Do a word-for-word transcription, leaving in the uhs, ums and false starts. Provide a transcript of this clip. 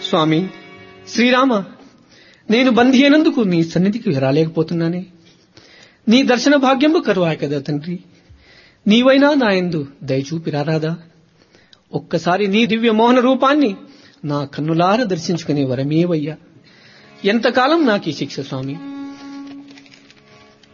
స్వామి శ్రీరామ, నేను బందీ అయినందుకు నీ సన్నిధికి రాలేకపోతున్నానే. నీ దర్శన భాగ్యంబు కరువాయ కదా తండ్రి. నీవైనా నాయందు దయచూపి రారాదా? ఒక్కసారి నీ దివ్య మోహన రూపాన్ని నా కన్నులార దర్శించుకునే వరమేవయ్యా. ఎంతకాలం నాకీ శిక్ష స్వామి?